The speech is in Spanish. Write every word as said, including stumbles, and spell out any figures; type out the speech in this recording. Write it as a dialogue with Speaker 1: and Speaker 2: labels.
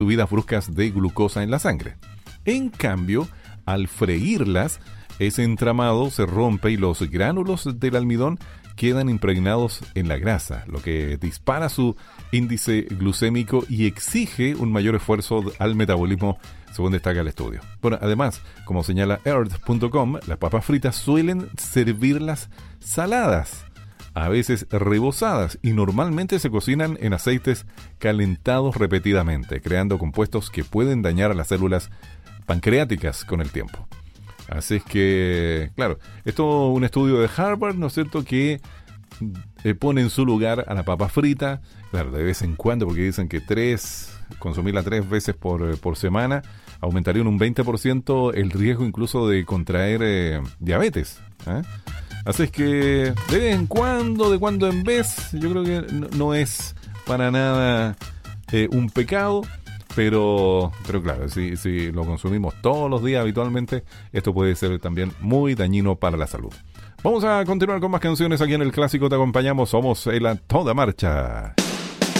Speaker 1: subidas bruscas de glucosa en la sangre. En cambio, al freírlas, ese entramado se rompe y los gránulos del almidón quedan impregnados en la grasa, lo que dispara su índice glucémico y exige un mayor esfuerzo al metabolismo, según destaca el estudio. Bueno, además, como señala earth punto com, las papas fritas suelen servirlas saladas, a veces rebozadas, y normalmente se cocinan en aceites calentados repetidamente, creando compuestos que pueden dañar a las células pancreáticas con el tiempo. Así es que, claro, esto es un estudio de Harvard, ¿no es cierto?, que eh, pone en su lugar a la papa frita, claro, de vez en cuando, porque dicen que tres, consumirla tres veces por, por semana aumentaría en un veinte por ciento el riesgo incluso de contraer eh, diabetes, ¿eh? Así es que de vez en cuando, de cuando en vez, yo creo que no, no es para nada eh, un pecado. Pero, pero claro, si, si lo consumimos todos los días habitualmente, esto puede ser también muy dañino para la salud. Vamos a continuar con más canciones aquí en el Clásico Te Acompañamos. Somos en la Toda Marcha.